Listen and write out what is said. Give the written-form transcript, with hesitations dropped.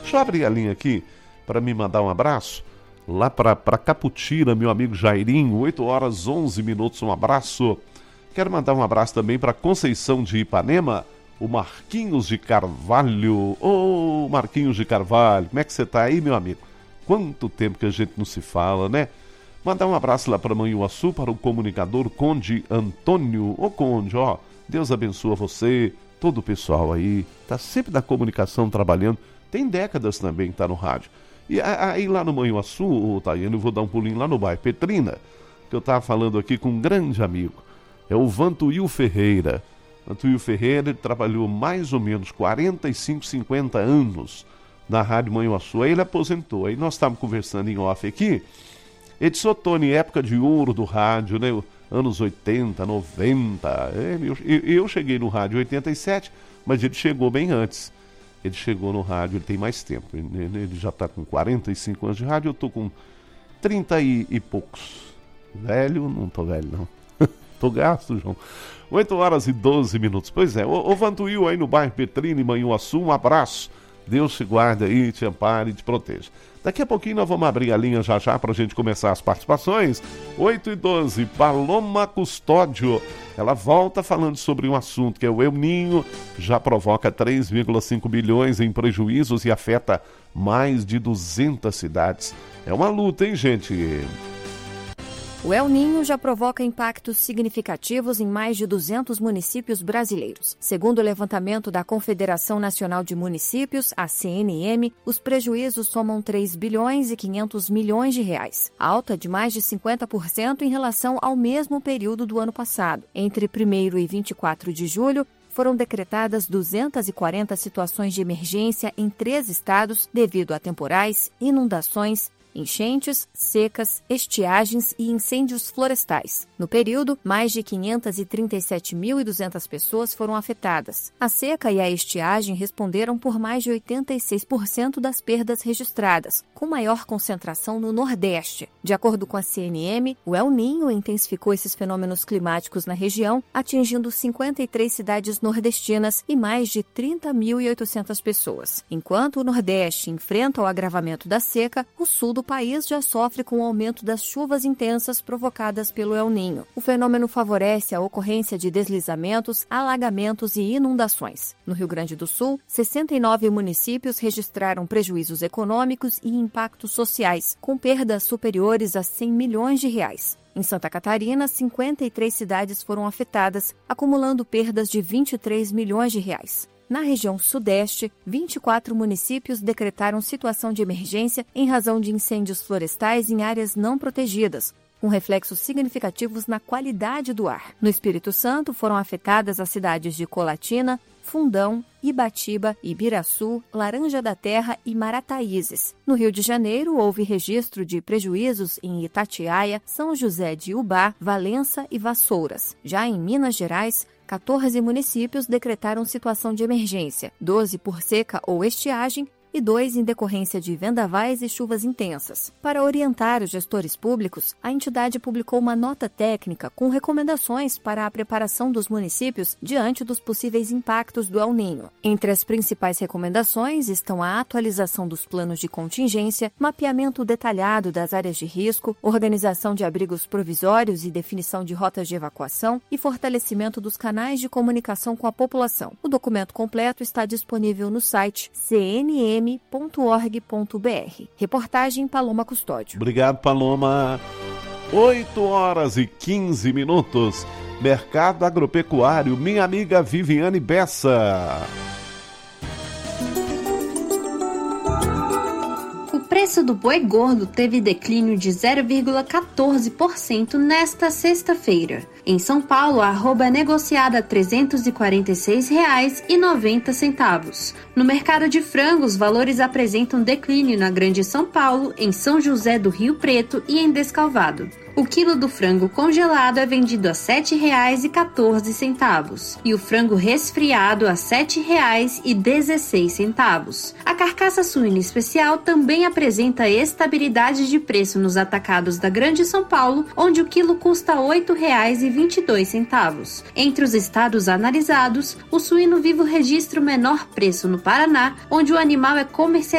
Deixa eu abrir a linha aqui para me mandar um abraço. Lá para Caputira, meu amigo Jairinho, 8h11, um abraço. Quero mandar um abraço também para Conceição de Ipanema, o Marquinhos de Carvalho. Ô, Marquinhos de Carvalho, como é que você tá aí, meu amigo? Quanto tempo que a gente não se fala, né? Mandar um abraço lá para Manhuaçu, para o comunicador Conde Antônio. Ô Conde, ó, Deus abençoe você, todo o pessoal aí, tá sempre na comunicação trabalhando, tem décadas também que tá no rádio. E aí lá no Manhuaçu, Taiane, eu vou dar um pulinho lá no bairro Petrina, que eu tava falando aqui com um grande amigo, é o Vantuil Ferreira. Vantuil Ferreira, ele trabalhou mais ou menos 45, 50 anos na Rádio Manhuaçu, aí ele aposentou, aí nós estávamos conversando em off aqui. Ele disse, Tony, época de ouro do rádio, né? Anos 80, 90. Eu cheguei no rádio em 87, mas ele chegou bem antes. Ele chegou no rádio, ele tem mais tempo. Ele já está com 45 anos de rádio, eu estou com 30 e poucos. Velho? Não tô velho, não. Tô gasto, João. 8h12. Pois é, ô Vantuil aí no bairro Petrina, em Manhuaçu, um abraço. Deus te guarde aí, te ampare e te proteja. Daqui a pouquinho nós vamos abrir a linha já para a gente começar as participações. 8h12, Paloma Custódio. Ela volta falando sobre um assunto que é o El Ninho, já provoca 3,5 bilhões em prejuízos e afeta mais de 200 cidades. É uma luta, hein, gente? O El Ninho já provoca impactos significativos em mais de 200 municípios brasileiros. Segundo o levantamento da Confederação Nacional de Municípios, a CNM, os prejuízos somam 3 bilhões e 500 milhões de reais, alta de mais de 50% em relação ao mesmo período do ano passado. Entre 1º e 24 de julho, foram decretadas 240 situações de emergência em 3 estados devido a temporais, inundações, enchentes, secas, estiagens e incêndios florestais. No período, mais de 537.200 pessoas foram afetadas. A seca e a estiagem responderam por mais de 86% das perdas registradas, com maior concentração no Nordeste. De acordo com a CNM, o El Ninho intensificou esses fenômenos climáticos na região, atingindo 53 cidades nordestinas e mais de 30.800 pessoas. Enquanto o Nordeste enfrenta o agravamento da seca, o sul do país já sofre com o aumento das chuvas intensas provocadas pelo El Ninho. O fenômeno favorece a ocorrência de deslizamentos, alagamentos e inundações. No Rio Grande do Sul, 69 municípios registraram prejuízos econômicos e impactos sociais, com perdas superiores a 100 milhões de reais. Em Santa Catarina, 53 cidades foram afetadas, acumulando perdas de 23 milhões de reais. Na região sudeste, 24 municípios decretaram situação de emergência em razão de incêndios florestais em áreas não protegidas, com reflexos significativos na qualidade do ar. No Espírito Santo, foram afetadas as cidades de Colatina, Fundão, Ibatiba, Ibiraçu, Laranja da Terra e Marataízes. No Rio de Janeiro, houve registro de prejuízos em Itatiaia, São José de Ubá, Valença e Vassouras. Já em Minas Gerais, 14 municípios decretaram situação de emergência, 12 por seca ou estiagem e 2 em decorrência de vendavais e chuvas intensas. Para orientar os gestores públicos, a entidade publicou uma nota técnica com recomendações para a preparação dos municípios diante dos possíveis impactos do El Ninho. Entre as principais recomendações estão a atualização dos planos de contingência, mapeamento detalhado das áreas de risco, organização de abrigos provisórios e definição de rotas de evacuação e fortalecimento dos canais de comunicação com a população. O documento completo está disponível no site cnm.org.br. Reportagem Paloma Custódio. Obrigado, Paloma. 8h15. Mercado agropecuário, minha amiga Viviane Bessa. O preço do boi gordo teve declínio de 0,14% nesta sexta-feira. Em São Paulo, a arroba é negociada a R$ 346,90. No mercado de frango, os valores apresentam declínio na Grande São Paulo, em São José do Rio Preto e em Descalvado. O quilo do frango congelado é vendido a R$ 7,14 e o frango resfriado a R$ 7,16. A carcaça suína especial também apresenta estabilidade de preço nos atacados da Grande São Paulo, onde o quilo custa R$ 8,22. Entre os estados analisados, o suíno vivo registra o menor preço no Paraná, onde o animal é comercializado